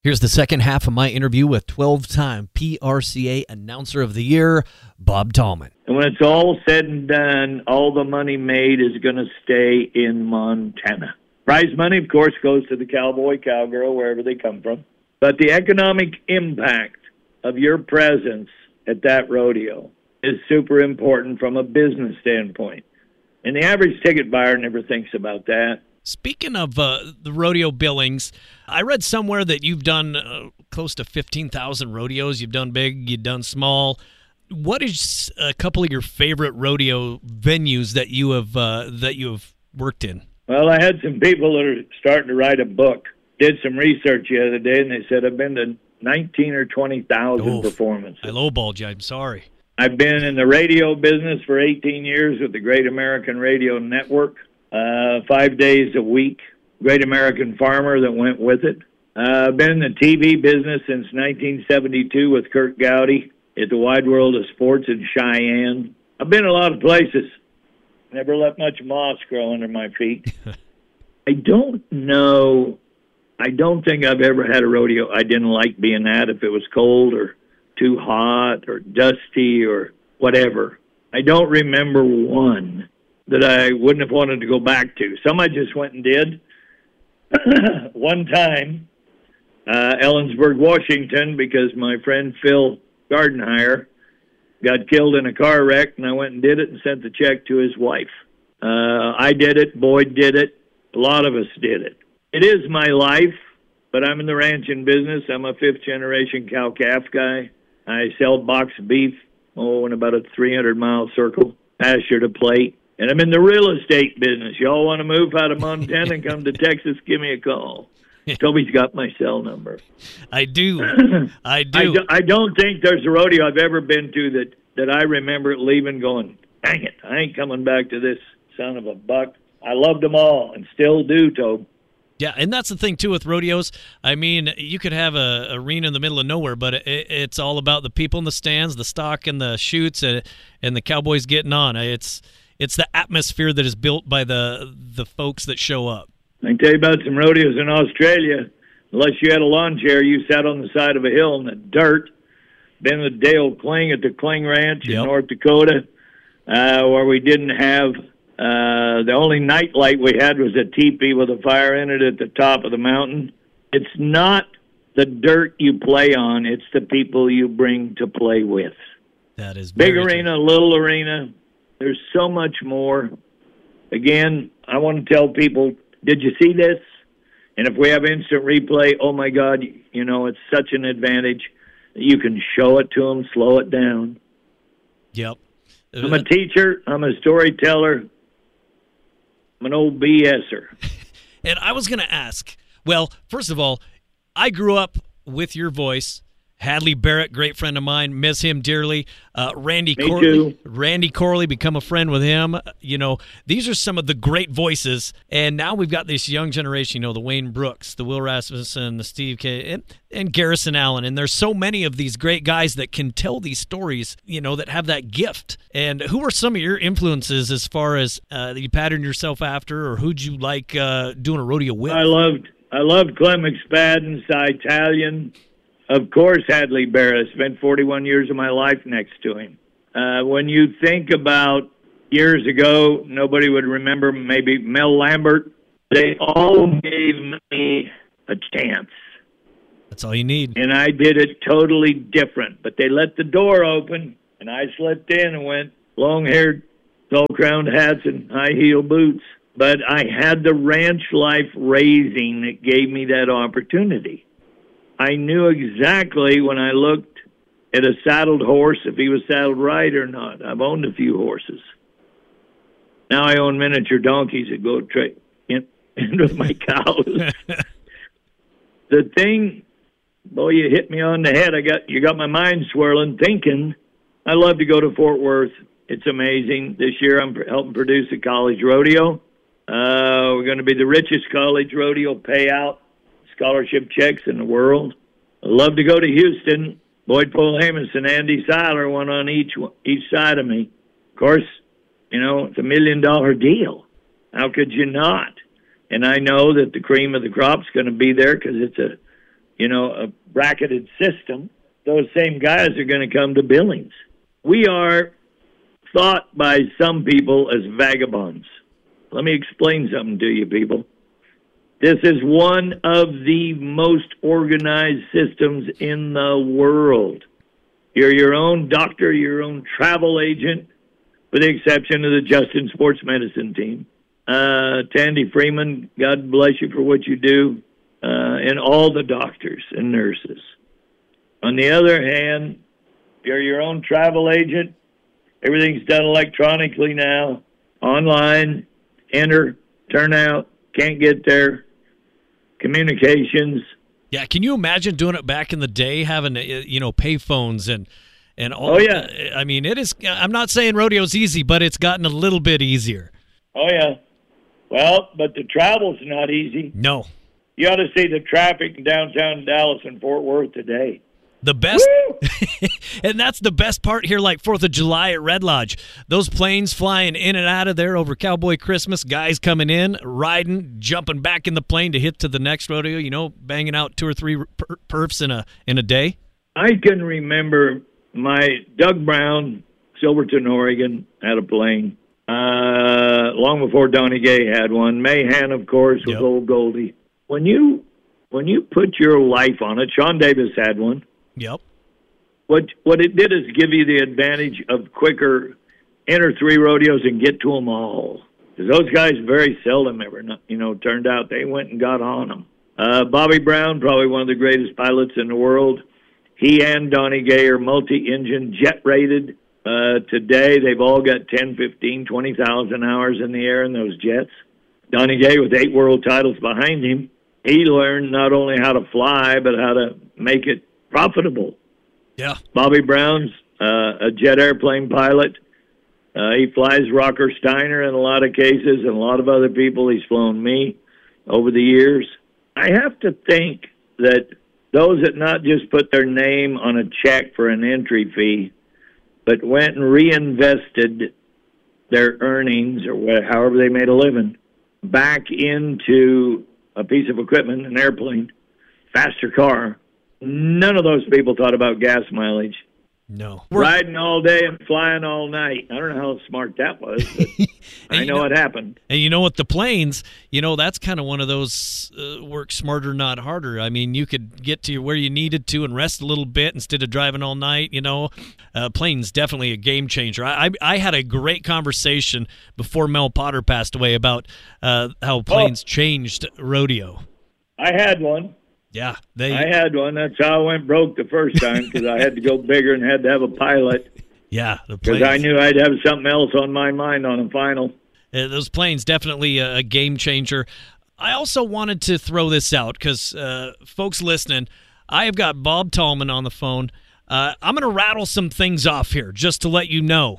Here's the second half of my interview with 12-time PRCA Announcer of the Year, Bob Tallman. And when it's all said and done, all the money made is going to stay in Montana. Prize money, of course, goes to the cowboy, cowgirl, wherever they come from. But the economic impact of your presence at that rodeo is super important from a business standpoint. And the average ticket buyer never thinks about that. Speaking of the rodeo billings, I read somewhere that you've done close to 15,000 rodeos. You've done big, you've done small. What is a couple of your favorite rodeo venues that you have worked in? Well, I had some people that are starting to write a book. Did some research the other day, and they said I've been to 19 or 20,000 performances. I lowballed you. I'm sorry. I've been in the radio business for 18 years with the Great American Radio Network. 5 days a week, Great American Farmer that went with it. I've been in the TV business since 1972 with Kurt Gowdy at the Wide World of Sports in Cheyenne. I've been a lot of places. Never let much moss grow under my feet. I don't think I've ever had a rodeo I didn't like being at, if it was cold or too hot or dusty or whatever. I don't remember one that I wouldn't have wanted to go back to. Some I just went and did. One time, Ellensburg, Washington, because my friend Phil Gardenhire got killed in a car wreck, and I went and did it and sent the check to his wife. I did it. Boyd did it. A lot of us did it. It is my life, but I'm in the ranching business. I'm a fifth-generation cow-calf guy. I sell boxed beef, in about a 300-mile circle, pasture to plate. And I'm in the real estate business. Y'all want to move out of Montana and come to Texas, give me a call. Toby's got my cell number. I do. I do. I don't think there's a rodeo I've ever been to that I remember leaving going, dang it, I ain't coming back to this son of a buck. I loved them all and still do, Toby. Yeah, and that's the thing, too, with rodeos. I mean, you could have a arena in the middle of nowhere, but it's all about the people in the stands, the stock and the chutes, and the cowboys getting on. It's the atmosphere that is built by the folks that show up. I can tell you about some rodeos in Australia. Unless you had a lawn chair, you sat on the side of a hill in the dirt. Been with Dale Kling at the Kling Ranch in North Dakota, where we didn't have the only night light we had was a teepee with a fire in it at the top of the mountain. It's not the dirt you play on, it's the people you bring to play with. That is big arena, little arena. There's so much more. Again, I want to tell people, did you see this? And if we have instant replay, oh my God, it's such an advantage that you can show it to them, slow it down. Yep. I'm a teacher. I'm a storyteller. I'm an old BSer. And I was going to ask, well, first of all, I grew up with your voice. Hadley Barrett, great friend of mine, miss him dearly. Randy Corley, become a friend with him. These are some of the great voices. And now we've got this young generation, the Wayne Brooks, the Will Rasmussen, the Steve K, and Garrison Allen. And there's so many of these great guys that can tell these stories, that have that gift. And who are some of your influences as far as that you pattern yourself after, or who'd you like doing a rodeo with? I loved Clem McSpadden, Cy Italian. Of course, Hadley Barrett. I spent 41 years of my life next to him. When you think about years ago, nobody would remember maybe Mel Lambert. They all gave me a chance. That's all you need. And I did it totally different. But they let the door open, and I slipped in and went long-haired, tall-crowned hats and high-heel boots. But I had the ranch life raising that gave me that opportunity. I knew exactly when I looked at a saddled horse if he was saddled right or not. I've owned a few horses. Now I own miniature donkeys that go in with my cows. The thing, boy, you hit me on the head. You got my mind swirling, thinking. I love to go to Fort Worth. It's amazing. This year I'm helping produce a college rodeo. We're going to be the richest college rodeo payout scholarship checks in the world. I love to go to Houston. Boyd Polhamus and Andy Seiler, one on each side of me. Of course, it's $1 million deal. How could you not? And I know that the cream of the crop's going to be there because it's a a bracketed system, those same guys are going to come to Billings. We are thought by some people as vagabonds. Let me explain something to you, people. This is one of the most organized systems in the world. You're your own doctor, your own travel agent, with the exception of the Justin Sports Medicine team. Tandy Freeman, God bless you for what you do, and all the doctors and nurses. On the other hand, you're your own travel agent. Everything's done electronically now, online, enter, turn out, can't get there, communications. Yeah, can you imagine doing it back in the day, having pay phones and all? Oh yeah, I mean, it is. I'm not saying rodeo's easy, but it's gotten a little bit easier. Oh yeah, well, but the travel's not easy. No, you ought to see the traffic in downtown Dallas and Fort Worth today. The best, and that's the best part here, like 4th of July at Red Lodge. Those planes flying in and out of there over Cowboy Christmas, guys coming in, riding, jumping back in the plane to hit to the next rodeo, banging out 2 or 3 perfs in a day. I can remember my Doug Brown, Silverton, Oregon, had a plane. Long before Donnie Gay had one. Mahan, of course, with Old Goldie. When you put your life on it, Sean Davis had one. Yep. What it did is give you the advantage of quicker enter 3 rodeos and get to them all. Because those guys very seldom ever, turned out. They went and got on them. Bobby Brown, probably one of the greatest pilots in the world. He and Donnie Gay are multi-engine, jet-rated. Today, they've all got 10, 15, 20,000 hours in the air in those jets. Donnie Gay with 8 world titles behind him. He learned not only how to fly, but how to make it profitable. Yeah. Bobby Brown's a jet airplane pilot. He flies Rocker Steiner in a lot of cases, and a lot of other people. He's flown me over the years. I have to think that those that not just put their name on a check for an entry fee, but went and reinvested their earnings, or however they made a living, back into a piece of equipment, an airplane, faster car. None of those people thought about gas mileage. No. Riding all day and flying all night. I don't know how smart that was, but I know it happened. And with the planes, that's kind of one of those work smarter, not harder. I mean, you could get to where you needed to and rest a little bit instead of driving all night, Planes definitely a game changer. I had a great conversation before Mel Potter passed away about how planes changed rodeo. I had one. Yeah, I had one. That's how I went broke the first time, because I had to go bigger and had to have a pilot. Yeah, because I knew I'd have something else on my mind on the final. Those planes, definitely a game changer. I also wanted to throw this out because folks listening, I have got Bob Tallman on the phone. I'm going to rattle some things off here just to let you know.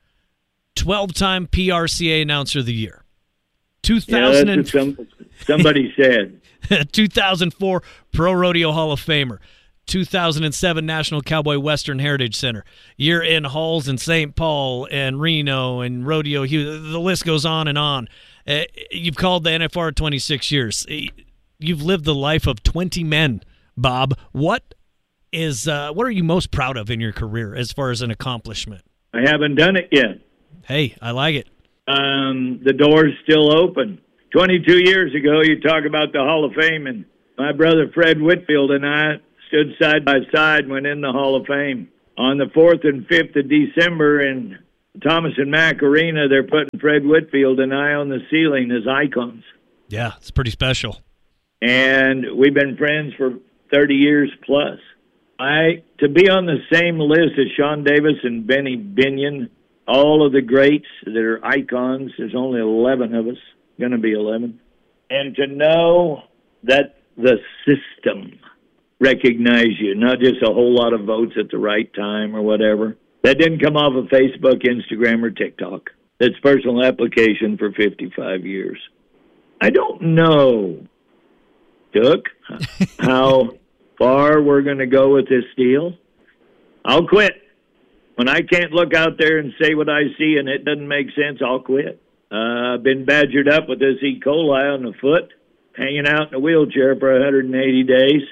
12-time PRCA Announcer of the Year. 2000 that's what somebody said. 2004 Pro Rodeo Hall of Famer. 2007 National Cowboy Western Heritage Center. Year in halls in St. Paul and Reno and Rodeo. The list goes on and on. You've called the NFR 26 years. You've lived the life of 20 men, Bob. What are you most proud of in your career as far as an accomplishment? I haven't done it yet. Hey, I like it. The door's still open. 22 years ago, you talk about the Hall of Fame, and my brother Fred Whitfield and I stood side by side and went in the Hall of Fame. On the 4th and 5th of December in Thomas and Mack Arena, they're putting Fred Whitfield and I on the ceiling as icons. Yeah, it's pretty special. And we've been friends for 30 years plus. To be on the same list as Sean Davis and Benny Binion, all of the greats that are icons, there's only 11 of us, going to be 11. And to know that the system recognize you, not just a whole lot of votes at the right time or whatever. That didn't come off of Facebook, Instagram, or TikTok. That's personal application for 55 years. I don't know, Duke, how far we're going to go with this deal. I'll quit. When I can't look out there and say what I see and it doesn't make sense, I'll quit. I've been badgered up with this E. coli on the foot, hanging out in a wheelchair for 180 days.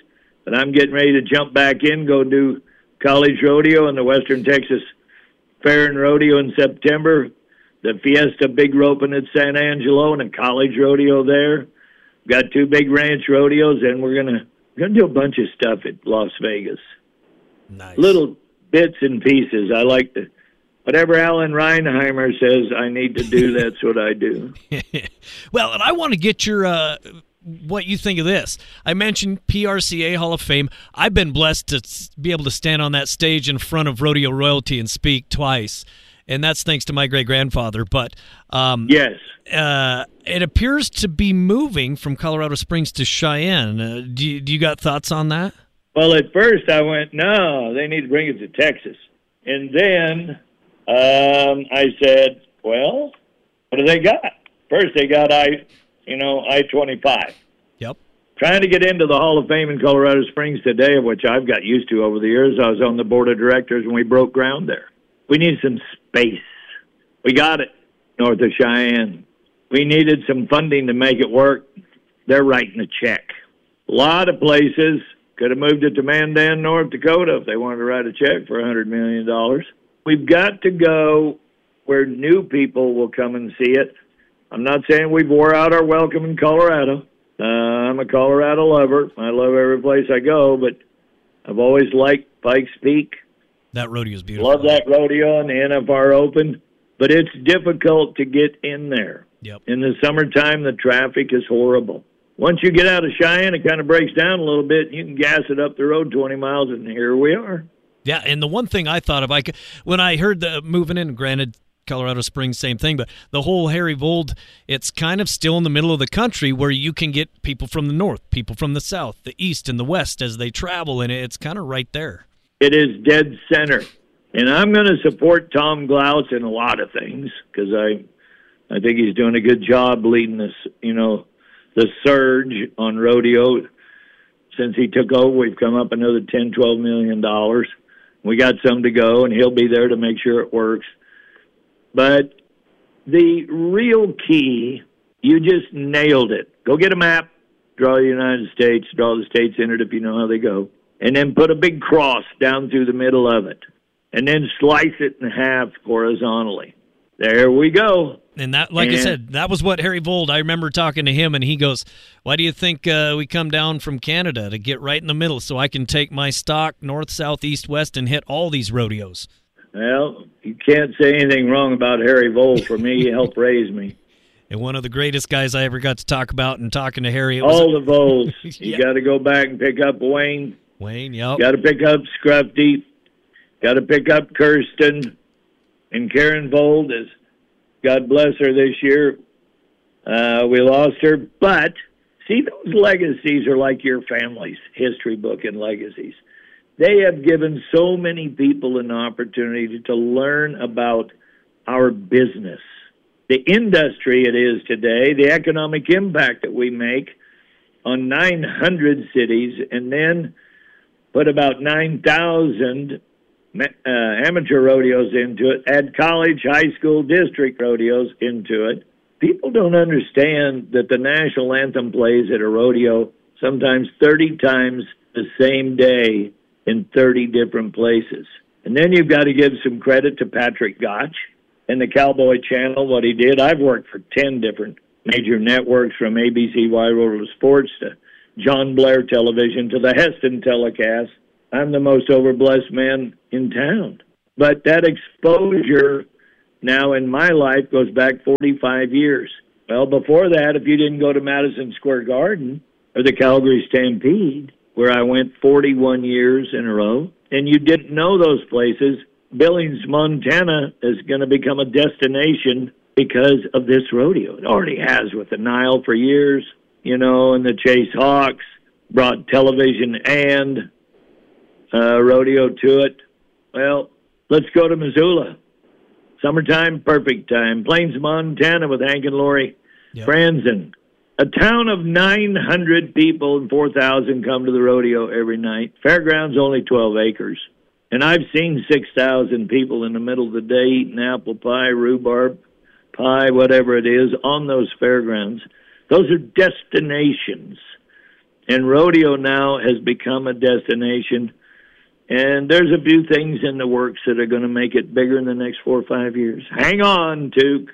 But I'm getting ready to jump back in, go do college rodeo and the Western Texas Fair and Rodeo in September, the Fiesta Big Roping at San Angelo, and a college rodeo there. Got 2 big ranch rodeos, and we're gonna do a bunch of stuff at Las Vegas. Nice. Little bits and pieces. I like to, whatever Alan Reinheimer says I need to do, that's what I do. Well, and I want to get your what you think of this. I mentioned PRCA Hall of Fame. I've been blessed to be able to stand on that stage in front of rodeo royalty and speak twice, and that's thanks to my great-grandfather. But yes. It appears to be moving from Colorado Springs to Cheyenne. Do you got thoughts on that? Well, at first I went, no, they need to bring it to Texas. And then I said, well, what do they got? First they got I-25. Yep. Trying to get into the Hall of Fame in Colorado Springs today, which I've got used to over the years. I was on the board of directors when we broke ground there. We need some space. We got it north of Cheyenne. We needed some funding to make it work. They're writing a check. A lot of places could have moved it to Mandan, North Dakota if they wanted to write a check for $100 million. We've got to go where new people will come and see it. I'm not saying we've wore out our welcome in Colorado. I'm a Colorado lover. I love every place I go, but I've always liked Pikes Peak. That rodeo is beautiful. Love that rodeo and the NFR Open, but it's difficult to get in there. Yep. In the summertime, the traffic is horrible. Once you get out of Cheyenne, it kind of breaks down a little bit. You can gas it up the road 20 miles, and here we are. Yeah, and the one thing I thought of, when I heard the moving in, granted, Colorado Springs, same thing, but the whole Harry Vold, it's kind of still in the middle of the country where you can get people from the north, people from the south, the east, and the west as they travel, and it's kind of right there. It is dead center. And I'm going to support Tom Glauce in a lot of things because I think he's doing a good job leading this, the surge on rodeo. Since he took over, we've come up another $10-12 million. We got some to go, and he'll be there to make sure it works. But the real key, you just nailed it. Go get a map, draw the United States, draw the states in it if you know how they go, and then put a big cross down through the middle of it, and then slice it in half horizontally. There we go. And that, I said, that was what Harry Vold, I remember talking to him, and he goes, why do you think we come down from Canada to get right in the middle so I can take my stock north, south, east, west, and hit all these rodeos? Well, you can't say anything wrong about Harry Vold. For me, he helped raise me. And one of the greatest guys I ever got to talk about, and talking to Harry. All the Volds. You got to go back and pick up Wayne. Wayne, yep. Got to pick up Scruffy. Got to pick up Kirsten. And Karen Vold is, God bless her this year. We lost her. But, see, those legacies are like your family's history book and legacies. They have given so many people an opportunity to learn about our business, the industry it is today, the economic impact that we make on 900 cities, and then put about 9,000 amateur rodeos into it, add college, high school, district rodeos into it. People don't understand that the national anthem plays at a rodeo sometimes 30 times the same day in 30 different places. And then you've got to give some credit to Patrick Gotch and the Cowboy Channel, what he did. I've worked for 10 different major networks, from ABC Wide World of Sports to John Blair Television to the Heston telecast. I'm the most overblessed man in town. But that exposure now in my life goes back 45 years. Well, before that, if you didn't go to Madison Square Garden or the Calgary Stampede, where I went 41 years in a row, and you didn't know those places, Billings, Montana is going to become a destination because of this rodeo. It already has with the Nile for years, and the Chase Hawks brought television and rodeo to it. Well, let's go to Missoula. Summertime, perfect time. Plains, Montana with Hank and Lori Franzen. A town of 900 people and 4,000 come to the rodeo every night. Fairgrounds only 12 acres. And I've seen 6,000 people in the middle of the day eating apple pie, rhubarb pie, whatever it is, on those fairgrounds. Those are destinations. And rodeo now has become a destination. And there's a few things in the works that are going to make it bigger in the next 4 or 5 years. Hang on, Tuke.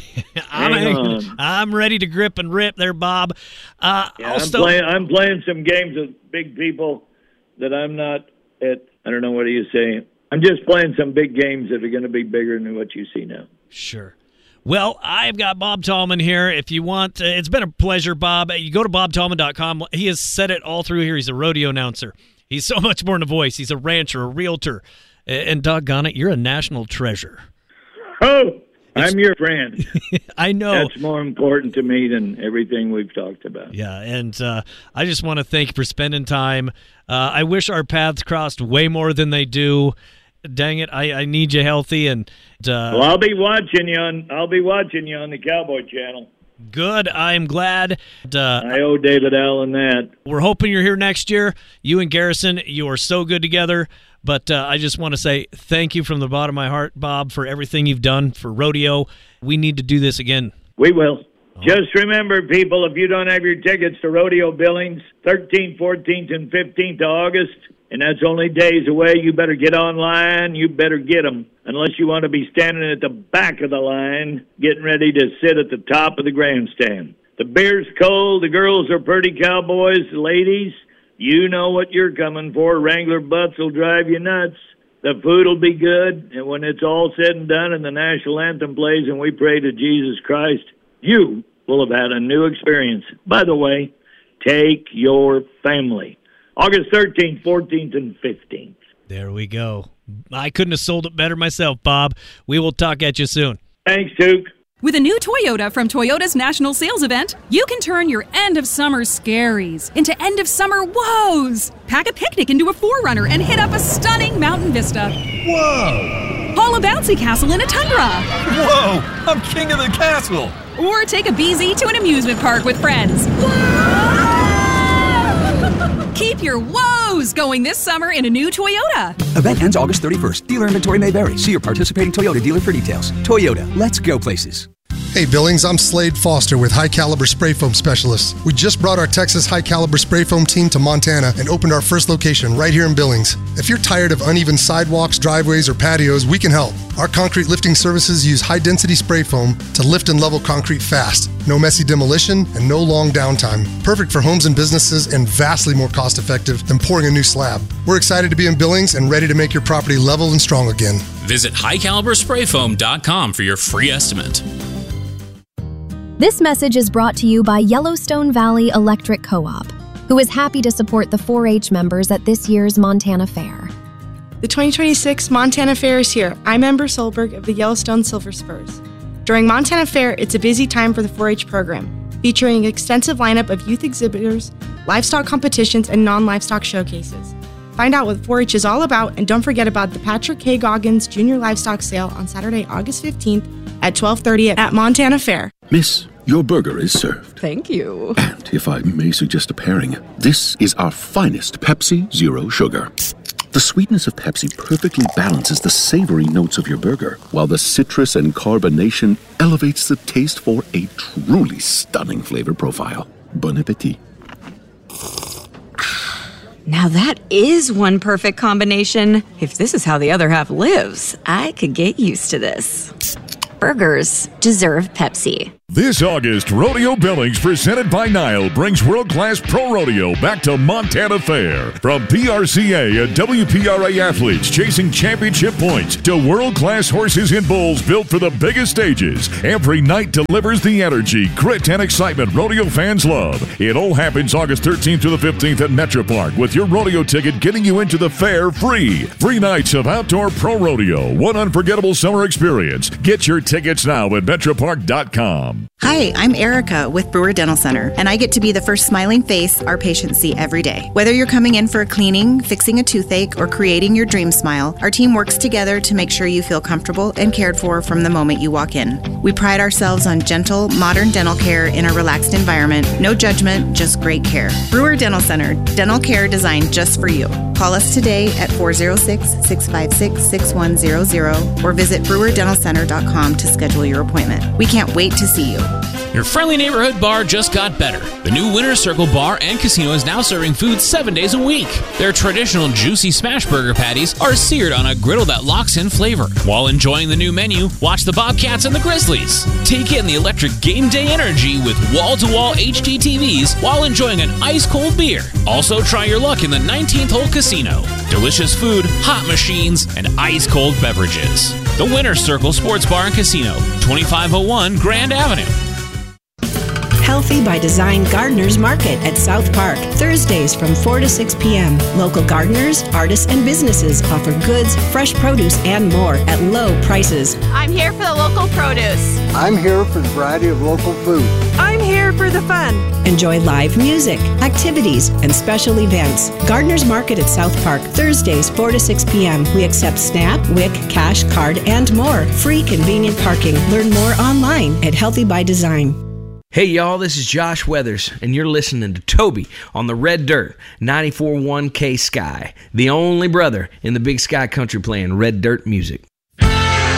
I'm ready to grip and rip there, Bob. I'm playing some games with big people that I'm not at. I don't know, what do you say? I'm just playing some big games that are going to be bigger than what you see now. Sure. Well, I've got Bob Tallman here. If you want, it's been a pleasure, Bob. You go to bobtallman.com. He has said it all through here. He's a rodeo announcer. He's so much more than a voice. He's a rancher, a realtor. And doggone it, you're a national treasure. Oh, I'm your friend. I know. That's more important to me than everything we've talked about. Yeah, and I just want to thank you for spending time. I wish our paths crossed way more than they do. Dang it, I need you healthy. And well, I'll be watching you on the Cowboy Channel. Good. I'm glad. I owe David Allen that. We're hoping you're here next year. You and Garrison, you are so good together. But I just want to say thank you from the bottom of my heart, Bob, for everything you've done for rodeo. We need to do this again. We will. Oh. Just remember, people, if you don't have your tickets to Rodeo Billings, 13th, 14th, and 15th of August, and that's only days away, you better get online. You better get them, unless you want to be standing at the back of the line, getting ready to sit at the top of the grandstand. The beer's cold. The girls are pretty cowboys. The ladies, you know what you're coming for. Wrangler butts will drive you nuts. The food will be good. And when it's all said and done and the national anthem plays and we pray to Jesus Christ, you will have had a new experience. By the way, take your family. August 13th, 14th, and 15th. There we go. I couldn't have sold it better myself, Bob. We will talk at you soon. Thanks, Duke. With a new Toyota from Toyota's National Sales Event, you can turn your end-of-summer scaries into end-of-summer woes. Pack a picnic into a 4Runner and hit up a stunning mountain vista. Whoa! Haul a bouncy castle in a Tundra. Whoa! I'm king of the castle! Or take a BZ to an amusement park with friends. Keep your woes going this summer in a new Toyota. Event ends August 31st. Dealer inventory may vary. See your participating Toyota dealer for details. Toyota, let's go places. Hey Billings, I'm Slade Foster with High Caliber Spray Foam Specialists. We just brought our Texas High Caliber Spray Foam team to Montana and opened our first location right here in Billings. If you're tired of uneven sidewalks, driveways, or patios, we can help. Our concrete lifting services use high-density spray foam to lift and level concrete fast. No messy demolition and no long downtime. Perfect for homes and businesses and vastly more cost-effective than pouring a new slab. We're excited to be in Billings and ready to make your property level and strong again. Visit highcalibersprayfoam.com for your free estimate. This message is brought to you by Yellowstone Valley Electric Co-op, who is happy to support the 4-H members at this year's Montana Fair. The 2026 Montana Fair is here. I'm Ember Solberg of the Yellowstone Silver Spurs. During Montana Fair, it's a busy time for the 4-H program, featuring an extensive lineup of youth exhibitors, livestock competitions, and non-livestock showcases. Find out what 4-H is all about, and don't forget about the Patrick K. Goggins Junior Livestock Sale on Saturday, August 15th at 12:30 at Montana Fair. Miss, your burger is served. Thank you. And if I may suggest a pairing, this is our finest Pepsi Zero Sugar. The sweetness of Pepsi perfectly balances the savory notes of your burger, while the citrus and carbonation elevates the taste for a truly stunning flavor profile. Bon appetit. Now that is one perfect combination. If this is how the other half lives, I could get used to this. Burgers deserve Pepsi. This August, Rodeo Billings, presented by Nile, brings world-class pro rodeo back to Montana Fair. From PRCA and WPRA athletes chasing championship points to world-class horses and bulls built for the biggest stages, every night delivers the energy, grit, and excitement rodeo fans love. It all happens August 13th to the 15th at Metro Park, with your rodeo ticket getting you into the fair free. 3 nights of outdoor pro rodeo, one unforgettable summer experience. Get your tickets now at metropark.com. Hi, I'm Erica with Brewer Dental Center, and I get to be the first smiling face our patients see every day. Whether you're coming in for a cleaning, fixing a toothache, or creating your dream smile, our team works together to make sure you feel comfortable and cared for from the moment you walk in. We pride ourselves on gentle, modern dental care in a relaxed environment. No judgment, just great care. Brewer Dental Center, dental care designed just for you. Call us today at 406-656-6100 or visit brewerdentalcenter.com to schedule your appointment. We can't wait to see you. Your friendly neighborhood bar just got better. The new Winner's Circle Bar and Casino is now serving food 7 days a week. Their traditional juicy smash burger patties are seared on a griddle that locks in flavor. While enjoying the new menu, watch the Bobcats and the Grizzlies. Take in the electric game day energy with wall-to-wall HD TVs while enjoying an ice-cold beer. Also, try your luck in the 19th hole casino. Delicious food, hot machines, and ice-cold beverages. The Winner's Circle Sports Bar and Casino, 2501 Grand Avenue. Healthy by Design Gardeners Market at South Park, Thursdays from 4 to 6 p.m. Local gardeners, artists, and businesses offer goods, fresh produce, and more at low prices. I'm here for the local produce. I'm here for the variety of local food. I'm here for the fun. Enjoy live music, activities, and special events. Gardeners Market at South Park, Thursdays 4 to 6 p.m. We accept SNAP, WIC, cash, card, and more. Free convenient parking. Learn more online at Healthy by Design. Hey y'all, this is Josh Weathers, and you're listening to Toby on the Red Dirt 94.1 K Sky, the only brother in the Big Sky Country playing Red Dirt music.